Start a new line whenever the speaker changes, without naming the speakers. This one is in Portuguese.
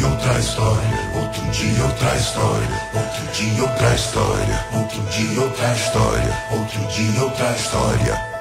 dia outra história, outro dia outra história, outro dia outra história, outro dia outra história, outro dia outra história.